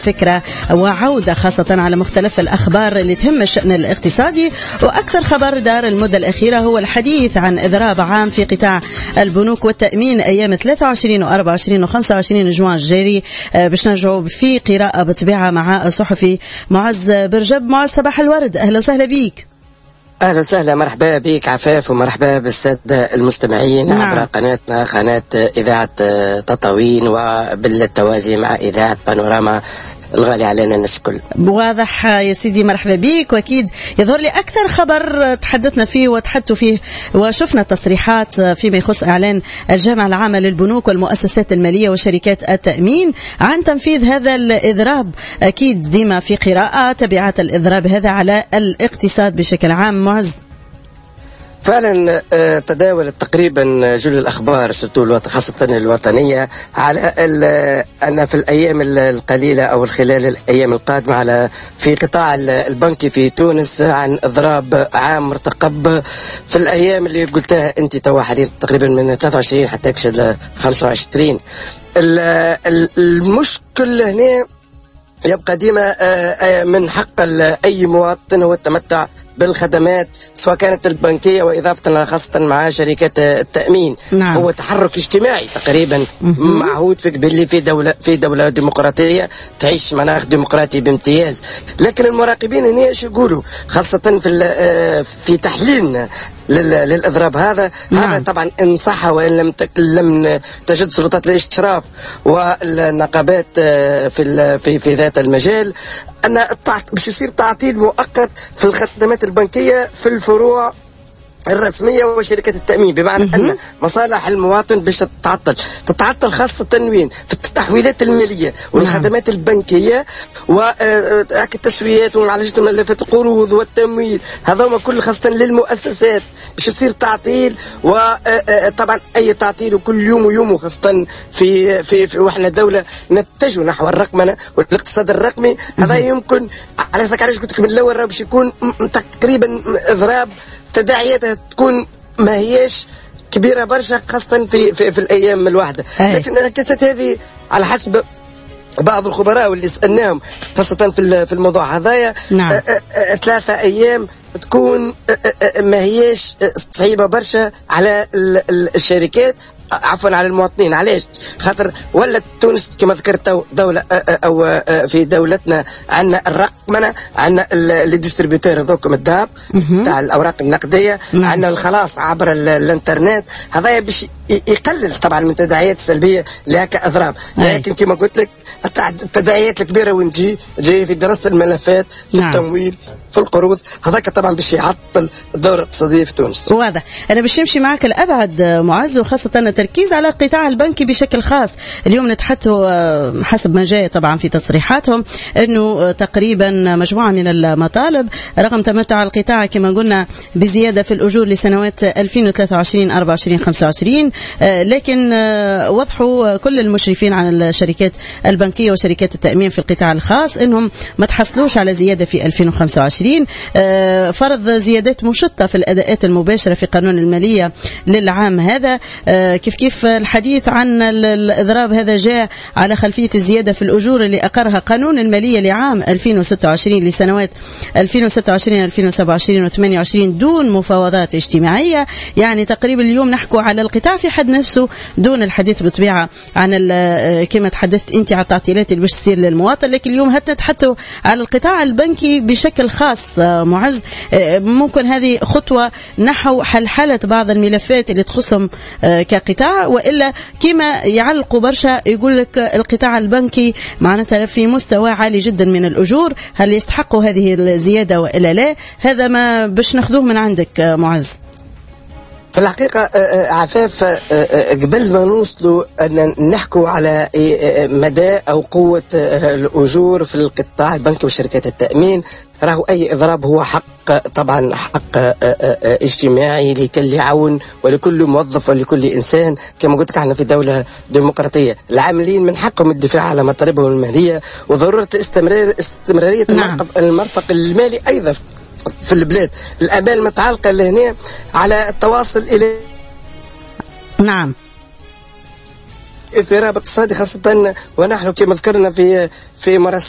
فكرة وعودة خاصة على مختلف الأخبار اللي تهم الشأن الاقتصادي. وأكثر خبر دار المدة الأخيرة هو الحديث عن إضراب عام في قطاع البنوك والتأمين أيام 23 و24 و25 جوان الجاري. باش نرجعوا في قراءة بطبيعة مع الصحفي معز برجب. معز صباح الورد، أهلا وسهلا بيك. أهلا وسهلا، مرحبا بك عفاف، ومرحبا بالسادة المستمعين. نعم. عبر قناتنا، قناة إذاعة تطاوين، وبالتوازي مع إذاعة بانوراما الغالي علينا الناس الكل. واضح يا سيدي، مرحبا بك. واكيد يظهر لي اكثر خبر تحدثنا فيه وتحدثوا فيه وشفنا تصريحات فيما يخص اعلان الجامعه العامه للبنوك والمؤسسات الماليه وشركات التامين عن تنفيذ هذا الاضراب. اكيد ديما في قراءه تبعات الاضراب هذا على الاقتصاد بشكل عام. معز، فعلا تداولت تقريبا جل الأخبار خاصة الوطنية على أن في الأيام القليلة أو خلال الأيام القادمة على في قطاع البنكي في تونس عن إضراب عام مرتقب في الأيام اللي قلتها أنت توا حاليا تقريبا من 23 حتى يكشل 25. المشكل هنا يبقى ديما من حق أي مواطن هو التمتع بالخدمات سواء كانت البنكية وإضافة خاصة مع شركات التأمين. نعم. هو تحرك اجتماعي تقريبا معهود فيك باللي في دولة ديمقراطية تعيش مناخ ديمقراطي بامتياز. لكن المراقبين هنا ايش يقولوا خاصة في تحليلنا للإضراب هذا؟ نعم. هذا طبعا إن صح وإن لم تجد سلطات الإشراف والنقابات في ذات المجال أن باش يصير تعطيل مؤقت في الخدمات البنكية في الفروع الرسمية وشركة التأمين، بمعنى أن مصالح المواطن باش تتعطل خاصة وين؟ في التحويلات المالية والخدمات البنكية والتسويات ومعالجة ملفات القروض والتمويل، هذا كل خاصة للمؤسسات باش يصير تعطيل. وطبعا أي تعطيل وكل يوم ويوم خاصة في وإحنا دولة نتجه نحو الرقمنة والاقتصاد الرقمي. هذا يمكن على ذلك علاش قلت لك من الأول باش يكون تقريبا إضراب تداعياتها تكون ما هيش كبيرة برشا خاصة في الأيام الواحدة. لكن انعكست هذه على حسب بعض الخبراء واللي سألناهم خاصة في الموضوع هذايا. نعم. 3 أيام تكون ما هيش صعيبة برشا على الشركات، عفوا على المواطنين. علاش؟ خاطر ولت تونس كما ذكرت دولة أو في دولتنا عندنا الرقمنة، عندنا الديستريبيوتور هذوكم الذهب تاع الأوراق النقدية. نعم. عندنا الخلاص عبر الانترنت. هذا باش يقلل طبعا من التداعيات السلبية لها كأضراب. لكن كما قلت لك التداعيات الكبيرة وين جاي في دراسة الملفات، في نعم. التمويل، في القروض. هذاك طبعا باش يعطل الدورة الاقتصادية في تونس. واضح. أنا باش نمشي معك الأبعد معز، وخاصة التركيز على القطاع البنكي بشكل خاص. اليوم نتحدثوا حسب ما جاء طبعا في تصريحاتهم أنه تقريبا مجموعة من المطالب رغم تمتع القطاع كما قلنا بزيادة في الأجور لسنوات 2023 24 25، لكن وضحوا كل المشرفين على الشركات البنكية وشركات التأمين في القطاع الخاص أنهم ما تحصلوش على زيادة في 2025. فرض زيادات مشطة في الأداءات المباشرة في قانون المالية للعام هذا. كيف الحديث عن الإضراب هذا جاء على خلفية الزيادة في الأجور اللي أقرها قانون المالية لعام 2026 لسنوات 2026 2027 و28 دون مفاوضات اجتماعية. يعني تقريبا اليوم نحكو على القطاع في حد نفسه دون الحديث بطبيعة عن كما تحدثت أنت على التعطيلات اللي باش تصير للمواطن. لكن اليوم هتتحدثوا على القطاع البنكي بشكل خاص. معز، ممكن هذه خطوة نحو حلحلة بعض الملفات اللي تخصهم كقطاع، وإلا كما يعلقوا برشا يقول لك القطاع البنكي معناتها في مستوى عالي جدا من الأجور، هل يستحقوا هذه الزيادة وإلا لا؟ هذا ما باش ناخذوه من عندك معز. في الحقيقة عفاف، قبل ما نوصلوا أن نحكوا على مدى أو قوة الأجور في القطاع البنكي وشركات التأمين، راهو أي إضراب هو حق طبعا حق اجتماعي لكل عون ولكل موظف ولكل إنسان. كما قلت احنا في دولة ديمقراطية، العاملين من حقهم الدفاع على مطالبهم المالية وضرورة استمرارية نعم. المرفق المالي أيضا في البلاد. الآمال متعلقة لهنا على التواصل إلى نعم اضطراب اقتصادي، خاصة ونحن كما ذكرنا في مراسل